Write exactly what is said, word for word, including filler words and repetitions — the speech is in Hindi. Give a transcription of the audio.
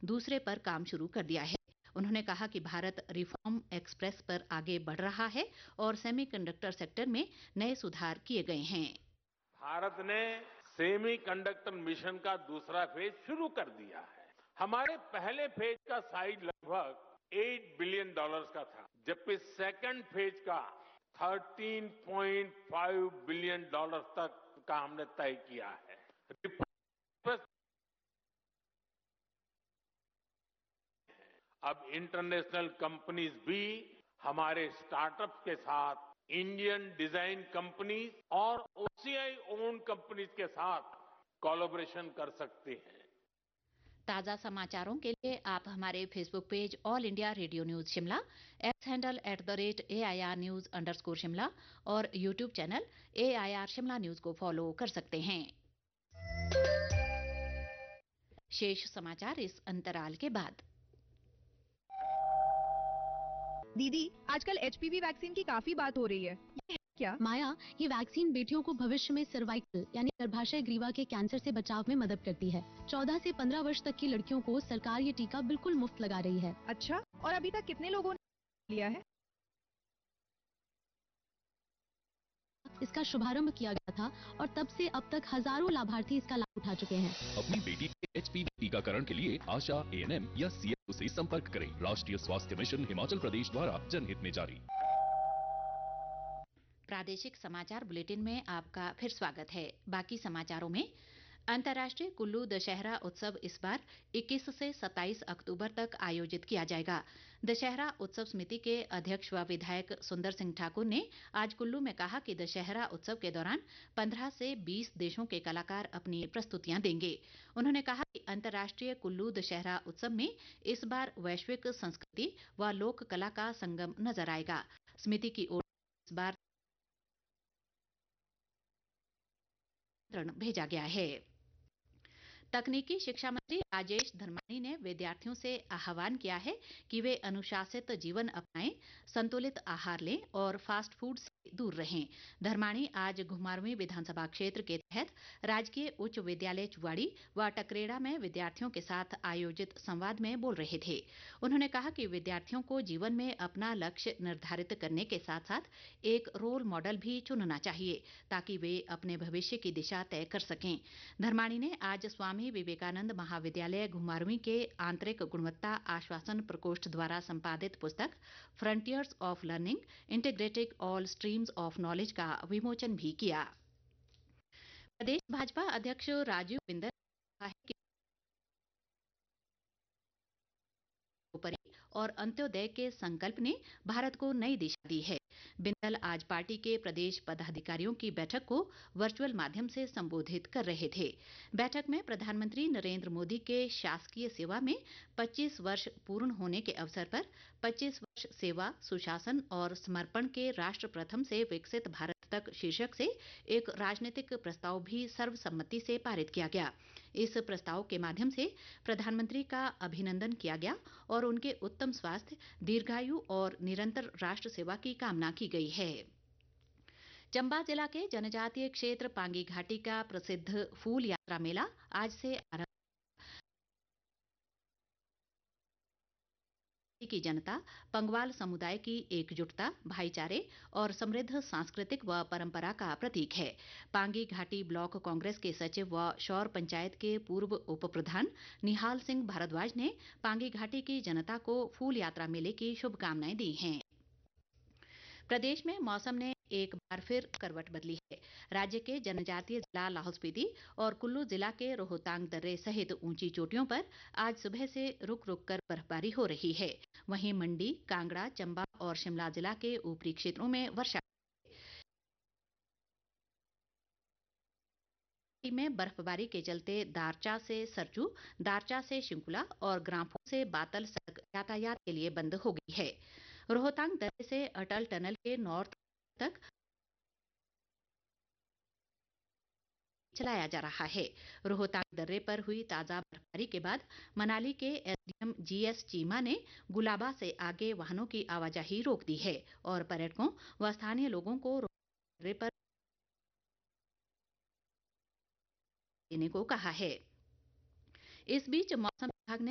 दूसरे पर काम शुरू कर दिया है। उन्होंने कहा कि भारत रिफॉर्म एक्सप्रेस पर आगे बढ़ रहा है और सेमीकंडक्टर सेक्टर में नए सुधार किए गए हैं। भारत ने सेमीकंडक्टर मिशन का दूसरा फेज शुरू कर दिया है। हमारे पहले फेज का साइज लगभग आठ बिलियन डॉलर्स का था, जबकि सेकंड फेज का तेरह पॉइंट पाँच बिलियन डॉलर तक का हमने तय किया है। अब इंटरनेशनल कंपनीज भी हमारे स्टार्टअप के साथ इंडियन डिजाइन कंपनीज और ओसीआई ओन कंपनीज के साथ कोलैबोरेशन कर सकते हैं। ताज़ा समाचारों के लिए आप हमारे Facebook page all India radio news Shimla, x handle at the rate A I R news underscore Shimla और YouTube channel A I R Shimla news को फॉलो कर सकते हैं। शेष समाचार इस अंतराल के बाद। दीदी, आजकल एच पी वी वैक्सीन की काफी बात हो रही है, ये है क्या? माया, ये वैक्सीन बेटियों को भविष्य में सर्वाइकल यानी गर्भाशय ग्रीवा के कैंसर से बचाव में मदद करती है। चौदह से पंद्रह वर्ष तक की लड़कियों को सरकार ये टीका बिल्कुल मुफ्त लगा रही है। अच्छा, और अभी तक कितने लोगों ने लिया है? इसका शुभारंभ किया गया था और तब से अब तक हजारों लाभार्थी इसका लाभ उठा चुके हैं। अपनी बेटी के एच पी वी टीकाकरण के लिए आशा, ए एन एम या सी एच ओ से संपर्क करें। राष्ट्रीय स्वास्थ्य मिशन हिमाचल प्रदेश द्वारा जनहित में जारी। प्रादेशिक समाचार बुलेटिन में आपका फिर स्वागत है। बाकी समाचारों में, अंतर्राष्ट्रीय कुल्लू दशहरा उत्सव इस बार इक्कीस से सत्ताईस अक्टूबर तक आयोजित किया जाएगा। दशहरा उत्सव समिति के अध्यक्ष व विधायक सुंदर सिंह ठाकुर ने आज कुल्लू में कहा कि दशहरा उत्सव के दौरान पंद्रह से बीस देशों के कलाकार अपनी प्रस्तुतियां देंगे। उन्होंने कहा कि अंतर्राष्ट्रीय कुल्लू दशहरा उत्सव में इस बार वैश्विक संस्कृति व लोक कला का संगम नजर आएगा। समिति की ओर से इस बार भेजा गया है। तकनीकी शिक्षा मंत्री राजेश धर्मानी ने विद्यार्थियों से आह्वान किया है कि वे अनुशासित जीवन अपनाएं, संतुलित आहार लें और फास्ट फूड से दूर रहें। धर्मानी आज घुमारवीं विधानसभा क्षेत्र के तहत राजकीय उच्च विद्यालय चुवाड़ी व टकरेड़ा में विद्यार्थियों के साथ आयोजित संवाद में बोल रहे थे। उन्होंने कहा कि विद्यार्थियों को जीवन में अपना लक्ष्य निर्धारित करने के साथ साथ एक रोल मॉडल भी चुनना चाहिए ताकि वे अपने भविष्य की दिशा तय कर सकें। धर्मानी ने आज स्वामी विवेकानंद महाविद्यालय घुमारवीं के आंतरिक गुणवत्ता आश्वासन प्रकोष्ठ द्वारा संपादित पुस्तक frontiers of learning integrating all streams of knowledge का विमोचन भी किया। प्रदेश भाजपा अध्यक्ष राजीव बिंदल ने कहा है कि और अंत्योदय के संकल्प ने भारत को नई दिशा दी है। बिंदल आज पार्टी के प्रदेश पदाधिकारियों की बैठक को वर्चुअल माध्यम से संबोधित कर रहे थे। बैठक में प्रधानमंत्री नरेंद्र मोदी के शासकीय सेवा में पच्चीस वर्ष पूर्ण होने के अवसर पर पच्चीस वर्ष सेवा, सुशासन और समर्पण के राष्ट्र प्रथम से विकसित भारत तक शीर्षक से एक राजनीतिक प्रस्ताव भी सर्वसम्मति से पारित किया गया। इस प्रस्ताव के माध्यम से प्रधानमंत्री का अभिनंदन किया गया और उनके उत्तम स्वास्थ्य, दीर्घायु और निरंतर राष्ट्र सेवा की कामना की गई है। चंबा जिला के जनजातीय क्षेत्र पांगी घाटी का प्रसिद्ध फूल यात्रा मेला आज से आरंभ की जनता, पंगवाल समुदाय की एकजुटता, भाईचारे और समृद्ध सांस्कृतिक व परंपरा का प्रतीक है। पांगी घाटी ब्लॉक कांग्रेस के सचिव व शौर पंचायत के पूर्व उप प्रधान निहाल सिंह भारद्वाज ने पांगी घाटी की जनता को फूल यात्रा मेले की शुभकामनाएं दी हैं। प्रदेश में मौसम ने एक बार फिर करवट बदली है। राज्य के जनजातीय जिला लाहौल स्पीति और कुल्लू जिला के रोहतांग दर्रे सहित ऊंची चोटियों पर आज सुबह से रुक रुक कर बर्फबारी हो रही है। वहीं मंडी, कांगड़ा, चंबा और शिमला जिला के ऊपरी क्षेत्रों में वर्षा में बर्फबारी के चलते दारचा से सरचू, दारचा से शिंकुला और ग्रांफू से बातल सड़क यातायात के लिए बंद हो गई है। रोहतांग दर्रे से अटल टनल के नॉर्थ तक चलाया जा रहा है। रोहतांग दर्रे पर हुई ताजा बर्फबारी के बाद मनाली के एसडीएम जीएस चीमा ने गुलाबा से आगे वाहनों की आवाजाही रोक दी है और पर्यटकों व स्थानीय लोगों को रोहतांग दर्रे पर देने को कहा है। इस बीच मौसम विभाग ने